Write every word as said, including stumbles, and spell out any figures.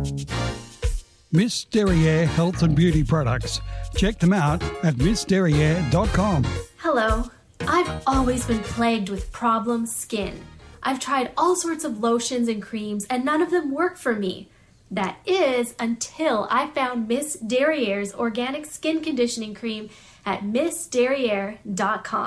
Miss Derriere Health and Beauty Products. Check them out at miss derriere dot com. Hello. I've always been plagued with problem skin. I've tried all sorts of lotions and creams and none of them work for me. That is until I found Miss Derriere's Organic Skin Conditioning Cream at miss derriere dot com.